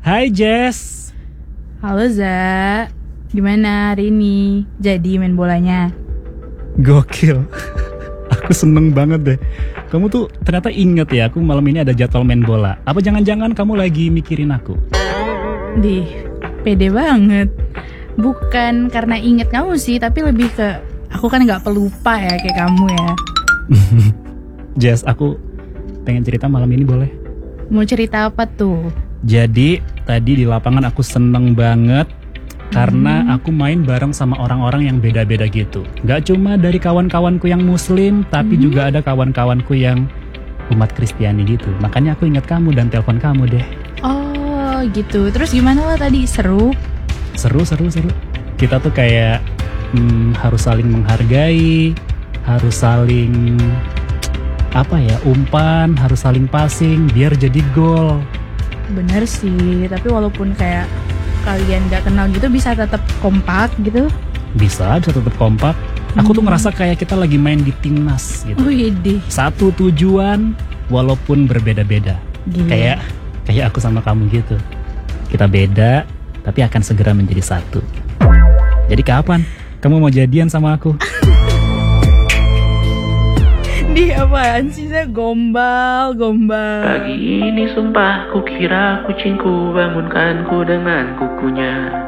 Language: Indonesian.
Hai Jess. Halo Za, gimana hari ini? Jadi main bolanya? Gokil. Aku seneng banget deh. Kamu tuh ternyata inget ya, aku malam ini ada jadwal main bola. Apa jangan-jangan kamu lagi mikirin aku? Dih, pede banget. Bukan karena inget kamu sih, tapi lebih ke aku kan gak pelupa ya kayak kamu ya. Jess, aku pengen cerita malam ini boleh? Mau cerita apa tuh? Jadi tadi di lapangan aku seneng banget karena aku main bareng sama orang-orang yang beda-beda gitu. Gak cuma dari kawan-kawanku yang muslim, tapi juga ada kawan-kawanku yang umat Kristiani gitu. Makanya aku ingat kamu dan telepon kamu deh. Oh gitu, terus gimana lo tadi? Seru? Seru. Kita tuh kayak harus saling menghargai, harus saling umpan, harus saling passing biar jadi gol. Bener sih, tapi walaupun kayak kalian gak kenal gitu bisa tetap kompak gitu. Bisa tetap kompak. Aku tuh ngerasa kayak kita lagi main di timnas gitu. Wih deh. Satu tujuan walaupun berbeda-beda. Gila. Kayak aku sama kamu gitu. Kita beda tapi akan segera menjadi satu. Jadi kapan kamu mau jadian sama aku? Di apaan sih saya gombal. Pagi ini sumpah kukira kucingku bangunkanku dengan kukunya.